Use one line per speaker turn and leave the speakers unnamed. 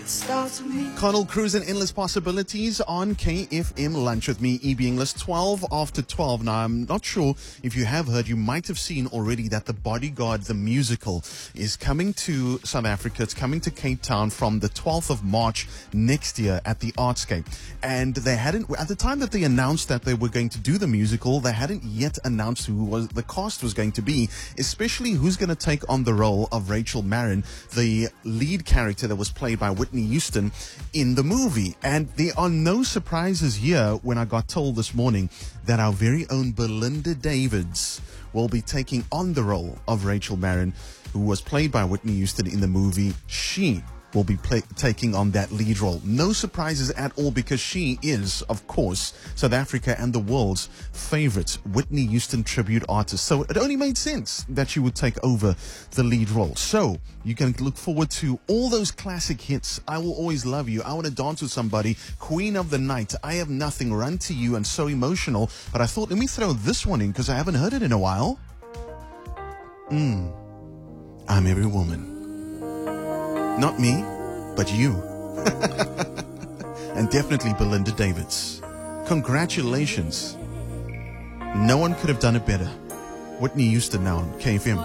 starts with me.
Connell Cruz and Endless Possibilities on KFM Lunch with me, EB English, 12 after 12. Now, I'm not sure if you have heard, you might have seen already that The Bodyguard, the musical, is coming to South Africa. It's coming to Cape Town from the 12th of March next year at the Artscape. And they hadn't, at the time that they announced that they were going to do the musical, they hadn't yet announced who the cast was going to be, especially who's going to take on the role of Rachel Marin, the lead character that was played by Whitney Houston in the movie. And there are no surprises here when I got told this morning that our very own Belinda Davids will be taking on the role of Rachel Marin, who was played by Whitney Houston in the movie. She will be taking on that lead role. No surprises at all, because she is, of course, South Africa and the world's favorite Whitney Houston tribute artist. So it only made sense that she would take over the lead role. So you can look forward to all those classic hits. I Will Always Love You, I Want to Dance with Somebody, Queen of the Night, I Have Nothing, Run to You, and So Emotional. But I thought, let me throw this one in because I haven't heard it in a while. I'm Every Woman. Not me, but you. And definitely Belinda Davids. Congratulations. No one could have done it better. Whitney Houston now on KFM.